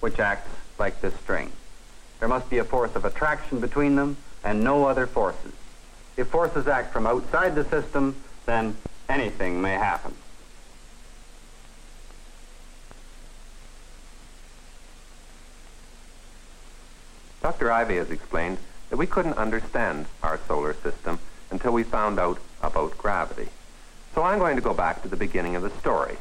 which acts like this string. There must be a force of attraction between them and no other forces. If forces act from outside the system, then anything may happen. Dr. Ivy has explained that we couldn't understand our solar system until we found out about gravity. So I'm going to go back to the beginning of the story.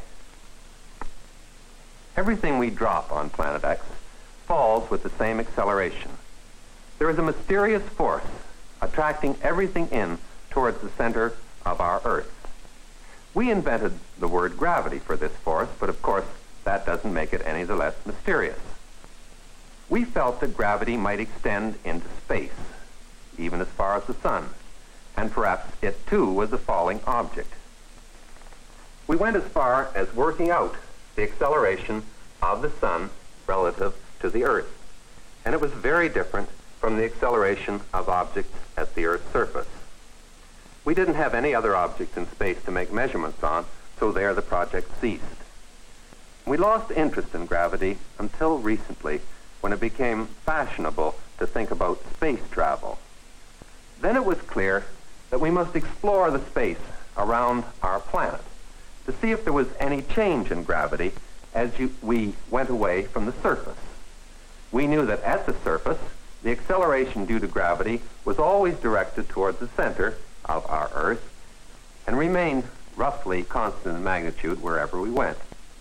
Everything we drop on Planet X falls with the same acceleration. There is a mysterious force attracting everything in towards the center of our Earth. We invented the word gravity for this force, but of course that doesn't make it any the less mysterious. We felt that gravity might extend into space, even as far as the sun, and perhaps it too was a falling object. We went as far as working out the acceleration of the sun relative to the Earth, and it was very different from the acceleration of objects at the Earth's surface. We didn't have any other objects in space to make measurements on, so there the project ceased. We lost interest in gravity until recently, when it became fashionable to think about space travel. Then it was clear that we must explore the space around our planet to see if there was any change in gravity as we went away from the surface. We knew that at the surface, the acceleration due to gravity was always directed towards the center of our Earth and remained roughly constant in magnitude wherever we went.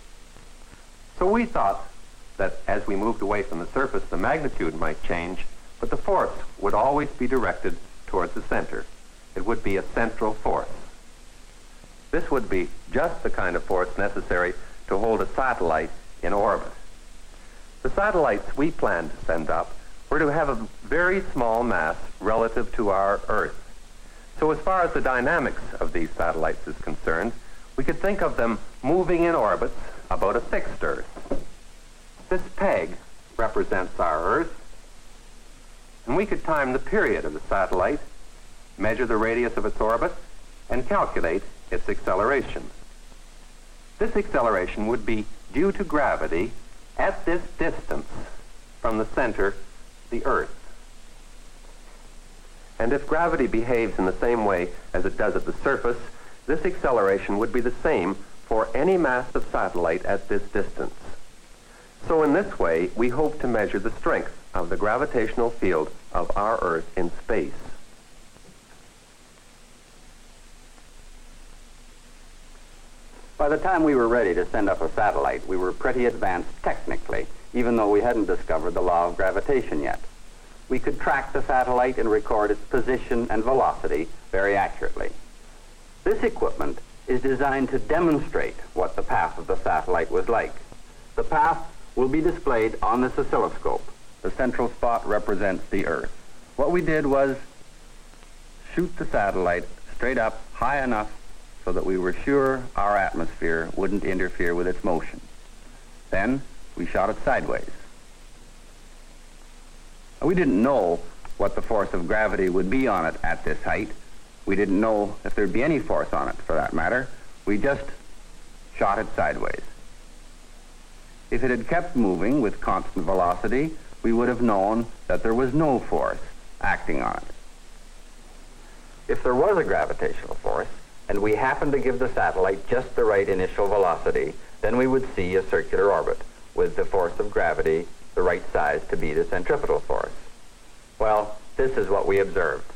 So we thought that as we moved away from the surface, the magnitude might change, but the force would always be directed towards the center. It would be a central force. This would be just the kind of force necessary to hold a satellite in orbit. The satellites we planned to send up were to have a very small mass relative to our Earth. So as far as the dynamics of these satellites is concerned, we could think of them moving in orbits about a fixed Earth. This peg represents our Earth, and we could time the period of the satellite, measure the radius of its orbit, and calculate its acceleration. This acceleration would be due to gravity at this distance from the center, the Earth. And if gravity behaves in the same way as it does at the surface, this acceleration would be the same for any mass of satellite at this distance. So in this way, we hope to measure the strength of the gravitational field of our Earth in space. By the time we were ready to send up a satellite, we were pretty advanced technically, even though we hadn't discovered the law of gravitation yet. We could track the satellite and record its position and velocity very accurately. This equipment is designed to demonstrate what the path of the satellite was like. The path will be displayed on this oscilloscope. The central spot represents the Earth. What we did was shoot the satellite straight up high enough so that we were sure our atmosphere wouldn't interfere with its motion. Then we shot it sideways. We didn't know what the force of gravity would be on it at this height. We didn't know if there'd be any force on it, for that matter. We just shot it sideways. If it had kept moving with constant velocity, we would have known that there was no force acting on it. If there was a gravitational force, and we happened to give the satellite just the right initial velocity, then we would see a circular orbit with the force of gravity the right size to be the centripetal force. Well, this is what we observed.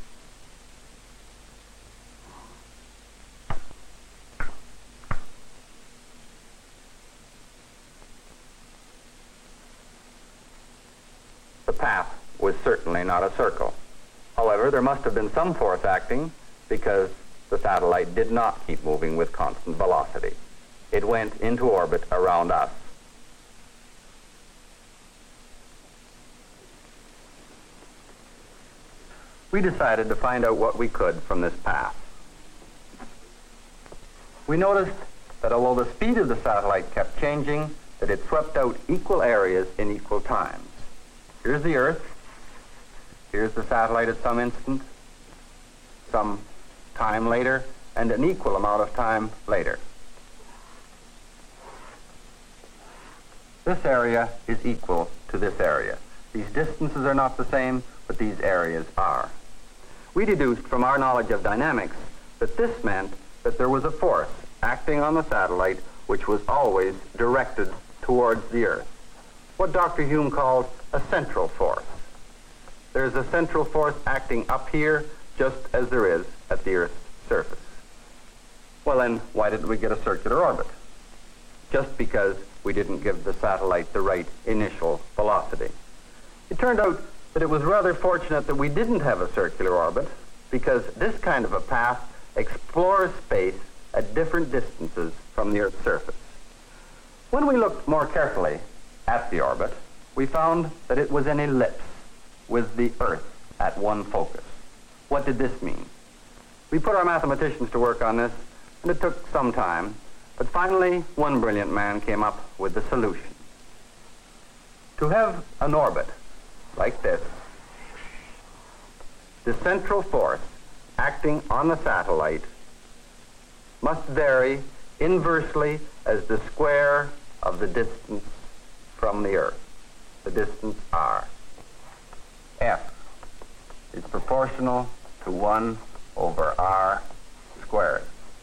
The path was certainly not a circle. However, there must have been some force acting because the satellite did not keep moving with constant velocity. It went into orbit around us. We decided to find out what we could from this path. We noticed that although the speed of the satellite kept changing, that it swept out equal areas in equal times. Here's the Earth. Here's the satellite at some instant, some time later, and an equal amount of time later. This area is equal to this area. These distances are not the same, but these areas are. We deduced from our knowledge of dynamics that this meant that there was a force acting on the satellite which was always directed towards the Earth, what Dr. Hume called a central force. There's a central force acting up here just as there is at the Earth's surface. Well then, why didn't we get a circular orbit? Just because we didn't give the satellite the right initial velocity. It turned out that it was rather fortunate that we didn't have a circular orbit, because this kind of a path explores space at different distances from the Earth's surface. When we looked more carefully at the orbit, we found that it was an ellipse with the Earth at one focus. What did this mean? We put our mathematicians to work on this, and it took some time, but finally one brilliant man came up with the solution. To have an orbit like this, the central force acting on the satellite must vary inversely as the square of the distance from the Earth, the distance r. F is proportional to 1 over r squared.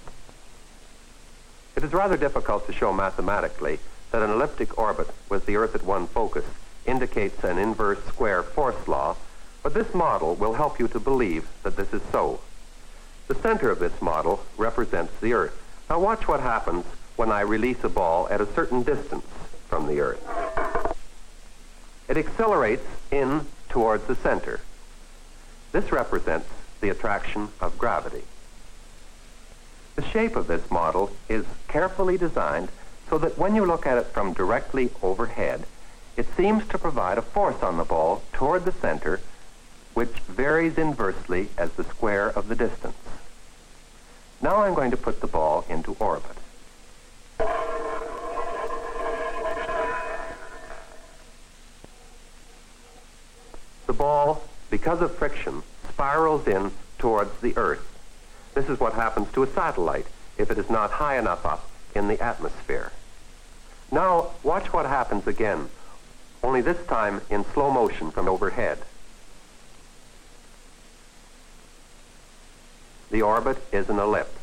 It is rather difficult to show mathematically that an elliptic orbit with the Earth at one focus indicates an inverse square force law, but this model will help you to believe that this is so. The center of this model represents the Earth. Now watch what happens when I release a ball at a certain distance from the Earth. It accelerates in towards the center. This represents the attraction of gravity. The shape of this model is carefully designed so that when you look at it from directly overhead, it seems to provide a force on the ball toward the center, which varies inversely as the square of the distance. Now I'm going to put the ball into orbit. The ball, because of friction, spirals in towards the Earth. This is what happens to a satellite if it is not high enough up in the atmosphere. Now, watch what happens again, only this time in slow motion from overhead. The orbit is an ellipse.